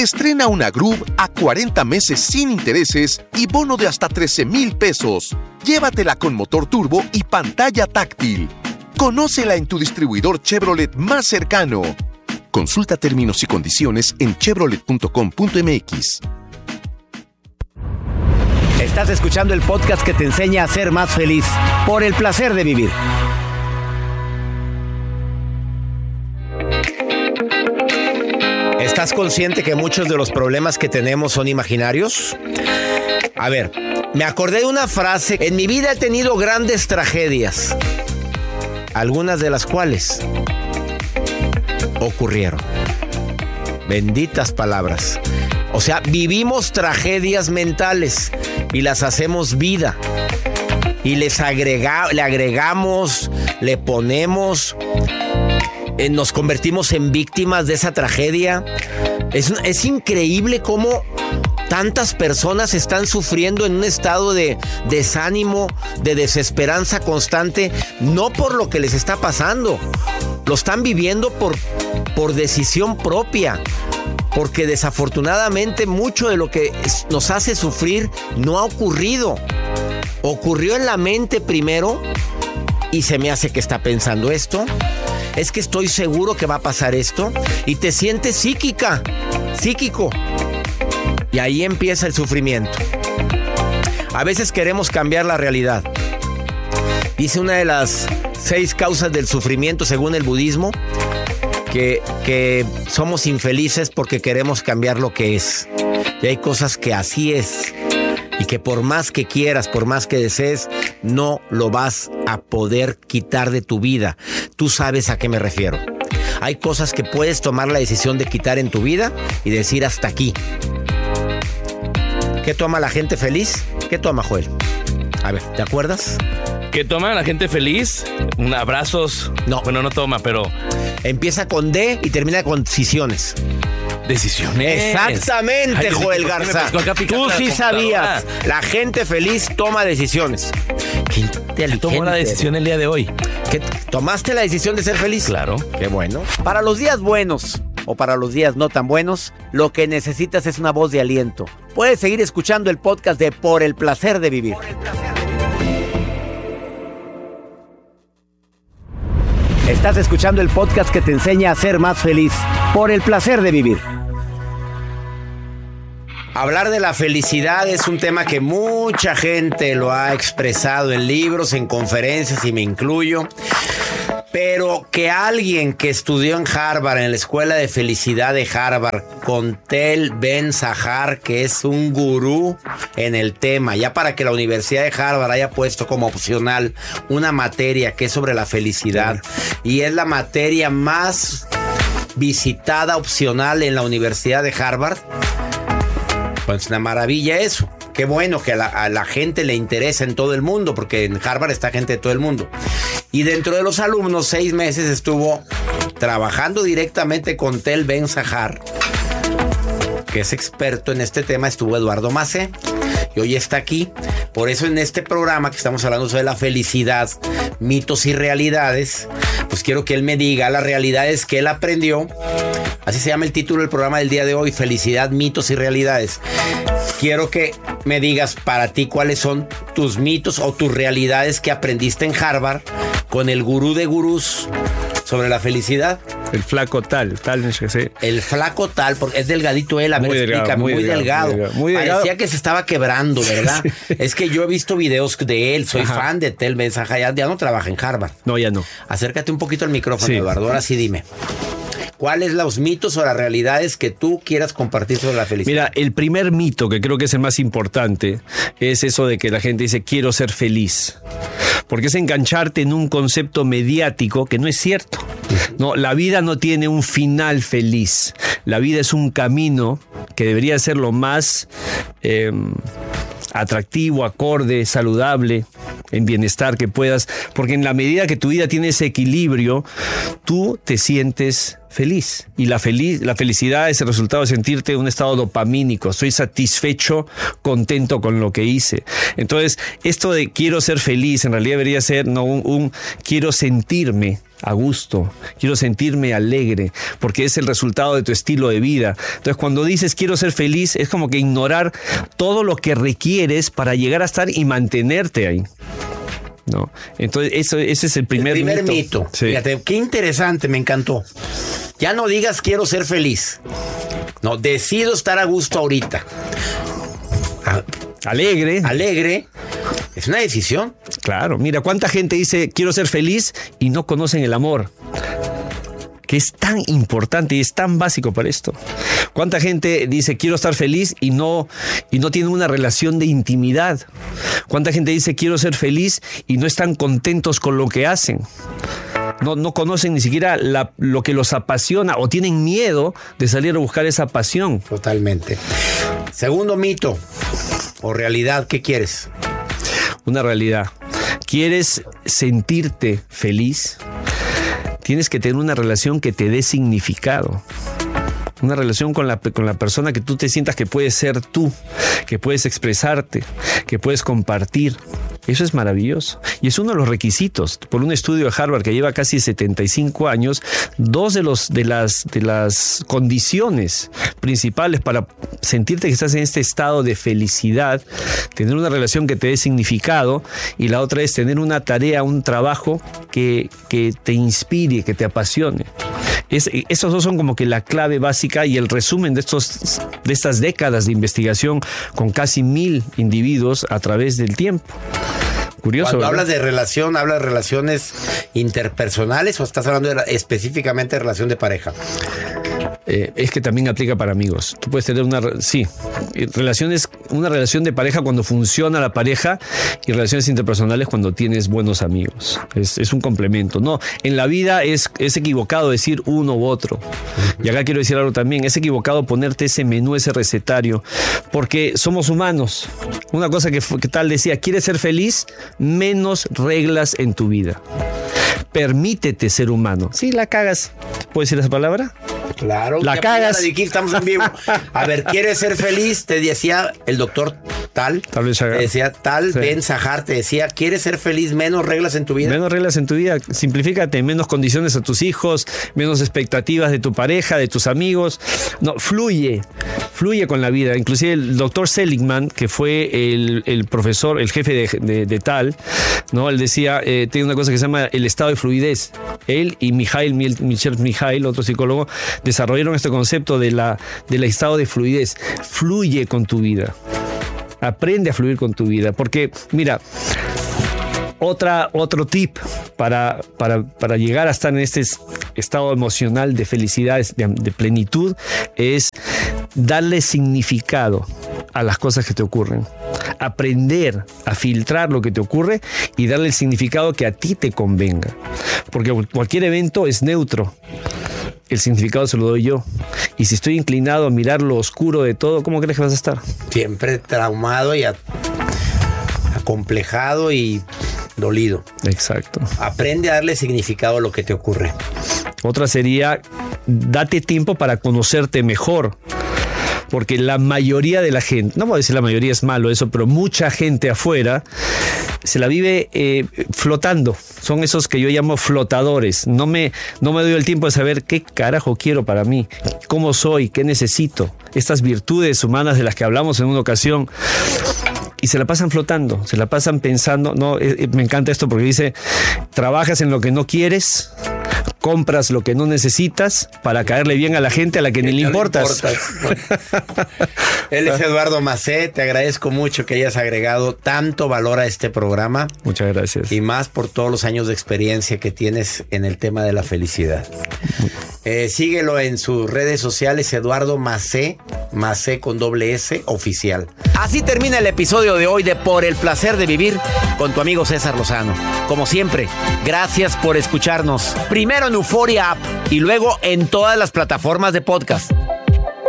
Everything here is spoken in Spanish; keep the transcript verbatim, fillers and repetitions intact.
Estrena una Groove a cuarenta meses sin intereses y bono de hasta trece mil pesos. Llévatela con motor turbo y pantalla táctil. Conócela en tu distribuidor Chevrolet más cercano. Consulta términos y condiciones en chevrolet punto com punto m x. Estás escuchando el podcast que te enseña a ser más feliz por el placer de vivir. ¿Estás consciente que muchos de los problemas que tenemos son imaginarios? A ver, me acordé de una frase. En mi vida he tenido grandes tragedias, algunas de las cuales ocurrieron. Benditas palabras. O sea, vivimos tragedias mentales y las hacemos vida. Y les agrega, le agregamos, le ponemos... Eh, nos convertimos en víctimas de esa tragedia. Es, es increíble cómo tantas personas están sufriendo en un estado de desánimo, de desesperanza constante, no por lo que les está pasando, lo están viviendo por, por decisión propia, porque desafortunadamente mucho de lo que nos hace sufrir no ha ocurrido. Ocurrió en la mente primero y se me hace que está pensando esto. Es que estoy seguro que va a pasar esto y te sientes psíquica, psíquico. Y ahí empieza el sufrimiento. A veces queremos cambiar la realidad. Dice una de las seis causas del sufrimiento según el budismo que, que somos infelices porque queremos cambiar lo que es. Y hay cosas que así es. Y que por más que quieras, por más que desees, no lo vas a poder quitar de tu vida. Tú sabes a qué me refiero. Hay cosas que puedes tomar la decisión de quitar en tu vida y decir hasta aquí. ¿Qué toma la gente feliz? ¿Qué toma, Joel? A ver, ¿te acuerdas? ¿Qué toma la gente feliz? Un abrazos. No. Bueno, no toma, pero... Empieza con D y termina con decisiones. Decisiones. Exactamente, Ay, Joel ¿por qué me Garza. pescó acá picando Tú la sí computadora? sabías. La gente feliz toma decisiones. Qué ¿Quién inteligente. tomó la decisión el día de hoy? ¿Qué, ¿Tomaste la decisión de ser feliz? Claro. Qué bueno. Para los días buenos o para los días no tan buenos, lo que necesitas es una voz de aliento. Puedes seguir escuchando el podcast de Por el Placer de Vivir. Estás escuchando el podcast que te enseña a ser más feliz por el placer de vivir. Hablar de la felicidad es un tema que mucha gente lo ha expresado en libros, en conferencias, y me incluyo. Pero que alguien que estudió en Harvard, en la Escuela de Felicidad de Harvard, con Tel Ben-Shahar, que es un gurú en el tema, ya para que la Universidad de Harvard haya puesto como opcional una materia que es sobre la felicidad, y es la materia más visitada opcional en la Universidad de Harvard, pues es una maravilla eso. Qué bueno que a la, a la gente le interesa en todo el mundo, porque en Harvard está gente de todo el mundo. Y dentro de los alumnos, seis meses estuvo trabajando directamente con Tel Ben-Shahar, que es experto en este tema. Estuvo Eduardo Macé y hoy está aquí. Por eso en este programa que estamos hablando sobre la felicidad, mitos y realidades, pues quiero que él me diga las realidades que él aprendió. Así se llama el título del programa del día de hoy: Felicidad, mitos y realidades. Quiero que me digas para ti cuáles son tus mitos o tus realidades que aprendiste en Harvard con el gurú de gurús sobre la felicidad. El flaco tal, tal, no sé. El flaco tal, porque es delgadito él, a ver, Muy delgado, explícame, muy, muy delgado. delgado, muy delgado. Muy delgado. Parecía que se estaba quebrando, ¿verdad? Sí. Es que yo he visto videos de él, soy Ajá. fan de Tel Ben-Shahar, ya, ya no trabaja en Harvard. No, ya no. Acércate un poquito al micrófono, Sí. Eduardo, ahora sí dime. ¿Cuáles los mitos o las realidades que tú quieras compartir sobre la felicidad? Mira, el primer mito, que creo que es el más importante, es eso de que la gente dice quiero ser feliz. Porque es engancharte en un concepto mediático que no es cierto. No, la vida no tiene un final feliz. La vida es un camino que debería ser lo más eh, atractivo, acorde, saludable, en bienestar que puedas. Porque en la medida que tu vida tiene ese equilibrio, tú te sientes feliz. Y la, feliz, la felicidad es el resultado de sentirte en un estado dopamínico. Estoy satisfecho, contento con lo que hice. Entonces, esto de quiero ser feliz, en realidad debería ser no un, un quiero sentirme a gusto, quiero sentirme alegre, porque es el resultado de tu estilo de vida. Entonces, cuando dices quiero ser feliz, es como que ignorar todo lo que requieres para llegar a estar y mantenerte ahí. ¿No? Entonces, eso, ese es el primer, el primer mito. mito. Sí. Fíjate, qué interesante, me encantó. Ya no digas quiero ser feliz. No, decido estar a gusto ahorita. A, alegre. Alegre. Es una decisión. Claro, mira, cuánta gente dice quiero ser feliz y no conocen el amor, que es tan importante y es tan básico para esto. Cuánta gente dice quiero estar feliz y no, y no tiene una relación de intimidad. Cuánta gente dice quiero ser feliz y no están contentos con lo que hacen. No, no conocen ni siquiera la, lo que los apasiona o tienen miedo de salir a buscar esa pasión. Totalmente. Segundo mito o realidad, ¿qué quieres? Una realidad. ¿Quieres sentirte feliz? Tienes que tener una relación que te dé significado. Una relación con la, con la persona que tú te sientas que puedes ser tú, que puedes expresarte, que puedes compartir. Eso es maravilloso. Y es uno de los requisitos. Por un estudio de Harvard que lleva casi setenta y cinco años, dos de, los, de, las, de las condiciones principales para sentirte que estás en este estado de felicidad, tener una relación que te dé significado, y la otra es tener una tarea, un trabajo que, que te inspire, que te apasione. Es, esos dos son como que la clave básica y el resumen de, estos, de estas décadas de investigación con casi mil individuos a través del tiempo. Curioso, Cuando ¿verdad? hablas de relación, ¿hablas de relaciones interpersonales o estás hablando de, específicamente de relación de pareja? Eh, es que también aplica para amigos. Tú puedes tener una, sí, relaciones, una relación de pareja cuando funciona la pareja, y relaciones interpersonales cuando tienes buenos amigos. Es, es un complemento. No, en la vida es, es equivocado decir uno u otro. Y acá quiero decir algo también. Es equivocado ponerte ese menú, ese recetario, porque somos humanos. Una cosa que, que tal decía, ¿quieres ser feliz? Menos reglas en tu vida. Permítete ser humano. Si la cagas, ¿puedes decir esa palabra? Claro. La cagas. Aquí estamos en vivo. A ver, ¿quieres ser feliz? Te decía el doctor tal. Tal vez te decía tal, sí. Ben Sahar te decía, ¿quieres ser feliz? Menos reglas en tu vida. Menos reglas en tu vida. Simplifícate. Menos condiciones a tus hijos, menos expectativas de tu pareja, de tus amigos. No, fluye. Fluye con la vida. Inclusive el doctor Seligman, que fue el, el profesor, el jefe de, de, de tal, ¿no? Él decía, eh, tiene una cosa que se llama el estado de fluidez. Él y Mihail, Michel Mihail, otro psicólogo, desarrollaron este concepto de la, del estado de fluidez. Fluye con tu vida. Aprende a fluir con tu vida. Porque, mira, otra, otro tip para, para, para llegar a estar en este estado emocional de felicidad, de, de plenitud, es darle significado a las cosas que te ocurren. Aprender a filtrar lo que te ocurre y darle el significado que a ti te convenga. Porque cualquier evento es neutro. El significado se lo doy yo. Y si estoy inclinado a mirar lo oscuro de todo, ¿cómo crees que vas a estar? Siempre traumado y a, acomplejado y dolido. Exacto. Aprende a darle significado a lo que te ocurre. Otra sería, date tiempo para conocerte mejor. Porque la mayoría de la gente, no voy a decir la mayoría es malo eso, pero mucha gente afuera se la vive eh, flotando. Son esos que yo llamo flotadores. No me, no me doy el tiempo de saber qué carajo quiero para mí, cómo soy, qué necesito. Estas virtudes humanas de las que hablamos en una ocasión. Y se la pasan flotando, se la pasan pensando. No, eh, me encanta esto porque dice, trabajas en lo que no quieres, compras lo que no necesitas para caerle bien a la gente a la que ni le importas. Él es Eduardo Macé. Te agradezco mucho que hayas agregado tanto valor a este programa. Muchas gracias. Y más por todos los años de experiencia que tienes en el tema de la felicidad. Eh, síguelo en sus redes sociales, Eduardo Macé, Macé con doble S, oficial. Así termina el episodio de hoy de Por el Placer de Vivir con tu amigo César Lozano. Como siempre, gracias por escucharnos. Primero en Euforia App y luego en todas las plataformas de podcast.